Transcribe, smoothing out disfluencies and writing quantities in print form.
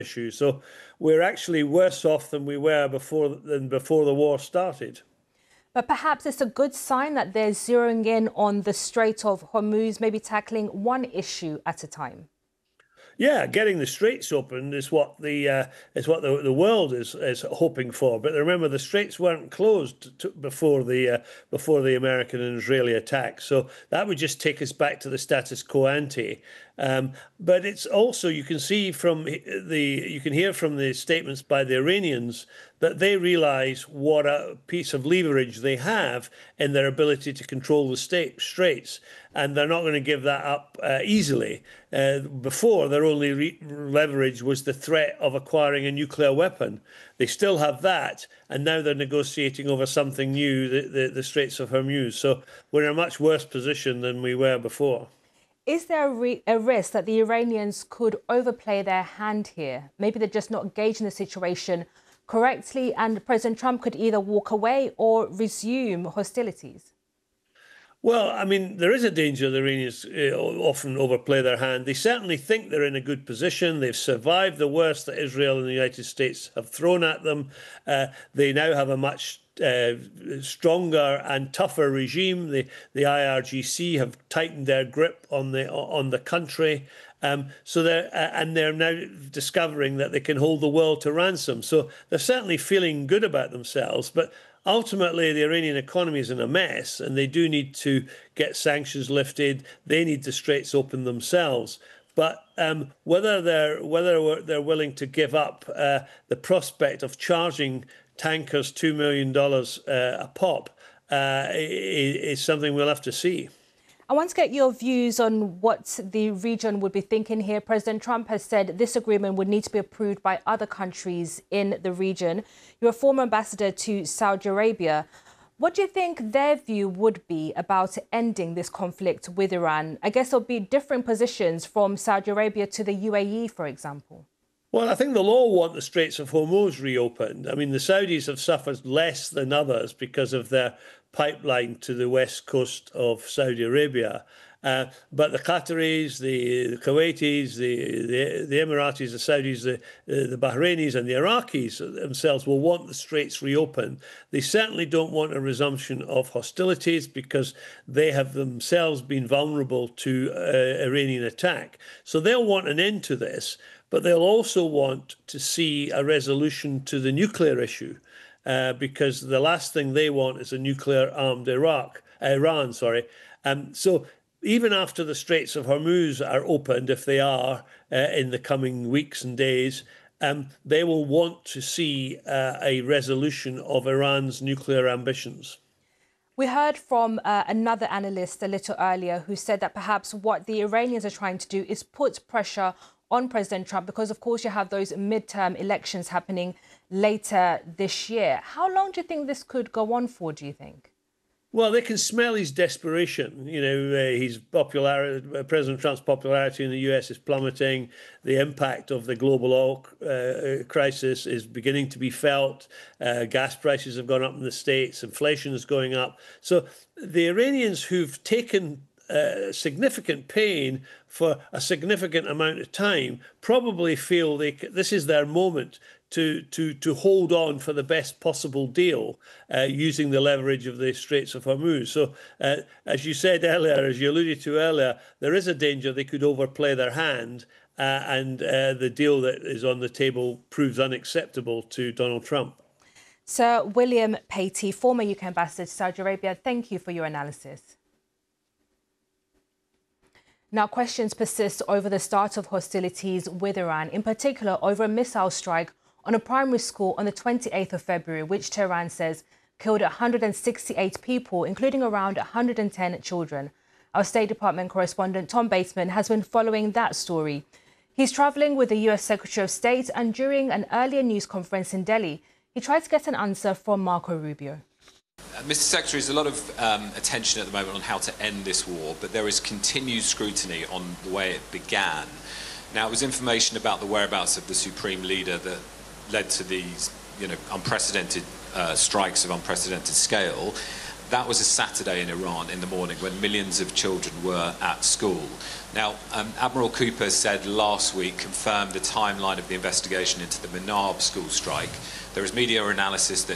issue. So we're actually worse off than we were before the war started. But perhaps it's a good sign that they're zeroing in on the Strait of Hormuz, maybe tackling one issue at a time. Yeah, getting the straits open is what the world is hoping for. But remember, the straits weren't closed before the American and Israeli attack, so that would just take us back to the status quo ante. But it's also, you can hear from the statements by the Iranians that they realize what a piece of leverage they have in their ability to control the straits, and they're not going to give that up easily. Before, their only leverage was the threat of acquiring a nuclear weapon. They still have that, and now they're negotiating over something new, the Straits of Hormuz. So we're in a much worse position than we were before. Is there a risk that the Iranians could overplay their hand here? Maybe they're just not gauging the situation correctly, and President Trump could either walk away or resume hostilities? Well, I mean, there is a danger the Iranians often overplay their hand. They certainly think they're in a good position. They've survived the worst that Israel and the United States have thrown at them. They now have a much stronger and tougher regime. The IRGC have tightened their grip on the country. So they're now discovering that they can hold the world to ransom. So they're certainly feeling good about themselves. But ultimately, the Iranian economy is in a mess, and they do need to get sanctions lifted. They need the straits open themselves. But whether they're willing to give up the prospect of charging tankers $2 million a pop is something we'll have to see. I want to get your views on what the region would be thinking here. President Trump has said this agreement would need to be approved by other countries in the region. You're a former ambassador to Saudi Arabia. What do you think their view would be about ending this conflict with Iran? I guess there'll be different positions from Saudi Arabia to the UAE, for example. Well, I think they'll all want the Straits of Hormuz reopened. I mean, the Saudis have suffered less than others because of their pipeline to the west coast of Saudi Arabia. But the Qataris, the Kuwaitis, the Emiratis, the Saudis, the Bahrainis and the Iraqis themselves will want the straits reopened. They certainly don't want a resumption of hostilities because they have themselves been vulnerable to Iranian attack. So they'll want an end to this, but they'll also want to see a resolution to the nuclear issue. Because the last thing they want is a nuclear-armed Iran. So even after the Straits of Hormuz are opened, if they are in the coming weeks and days, they will want to see a resolution of Iran's nuclear ambitions. We heard from another analyst a little earlier who said that perhaps what the Iranians are trying to do is put pressure on President Trump because, of course, you have those midterm elections happening later this year. How long do you think this could go on for, do you think? Well, they can smell his desperation. You know, his popularity, President Trump's popularity in the US is plummeting. The impact of the global oil crisis is beginning to be felt. Gas prices have gone up in the States. Inflation is going up. So the Iranians who've taken significant pain for a significant amount of time probably feel this is their moment to hold on for the best possible deal using the leverage of the Straits of Hormuz. So as you said earlier, as you alluded to earlier, there is a danger they could overplay their hand and the deal that is on the table proves unacceptable to Donald Trump. Sir William Patey, former UK ambassador to Saudi Arabia, thank you for your analysis. Now, questions persist over the start of hostilities with Iran, in particular over a missile strike on a primary school on the 28th of February, which Tehran says killed 168 people, including around 110 children. Our State Department correspondent Tom Bateman has been following that story. He's travelling with the US Secretary of State, and during an earlier news conference in Delhi, he tried to get an answer from Marco Rubio. Mr. Secretary, there's a lot of attention at the moment on how to end this war, but there is continued scrutiny on the way it began. Now, it was information about the whereabouts of the Supreme Leader that led to these, unprecedented strikes of unprecedented scale. That was a Saturday in Iran in the morning when millions of children were at school. Now, Admiral Cooper said last week, confirmed the timeline of the investigation into the Manab school strike. There is media analysis that